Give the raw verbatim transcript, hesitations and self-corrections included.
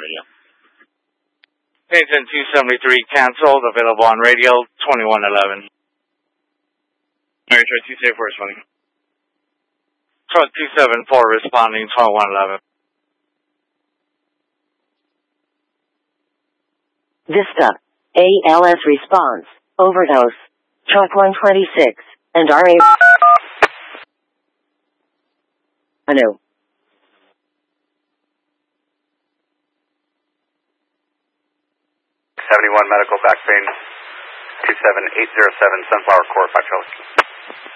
radio. Payton two seventy-three canceled, available on radio, twenty-one eleven. Mary Troy two seven four responding. Truck two seven four responding, twenty-one eleven. Vista, A L S response, overdose, truck one twenty-six, and R A. Hello. seventy-one medical back pain, two seven eight zero seven Sunflower Court, Fox Charlie.